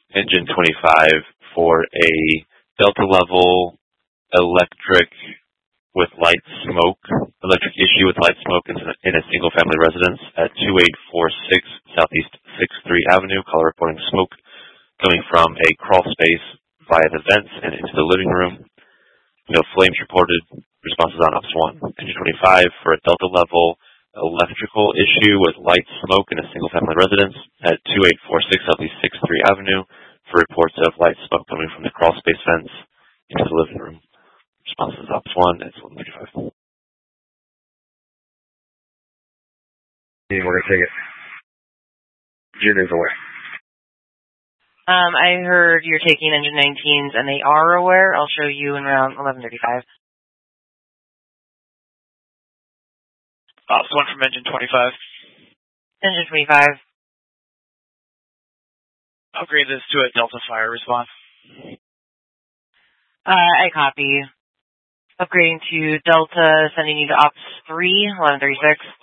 engine 25 for a Delta level electric issue with light smoke in a single family residence at 2846 Southeast 6th Avenue. Caller reporting smoke coming from a crawl space via the vents and into the living room. No flames reported. Responses on Ops 1. Engine 25 for a Delta level electrical issue with light smoke in a single family residence at 2846 Southeast 6th Avenue for reports of light smoke coming from the crawl space vents into the living room. Responses Ops 1 at 11:35. We're going to take it. June is aware. I heard you're taking engine 19s, and they are aware. I'll show you in around 11:35. Ops 1 from engine 25. Engine 25. Upgrade this to a Delta fire response. I copy. Upgrading to Delta, sending you to Ops 3, 11:36.